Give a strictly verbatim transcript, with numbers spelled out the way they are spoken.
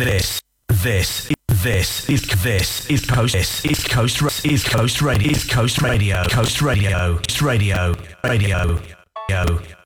this, this, this is this is Coast. This is Coast. Is Coast Radio. Is Coast Radio. Coast Radio. Radio. Radio. Radio.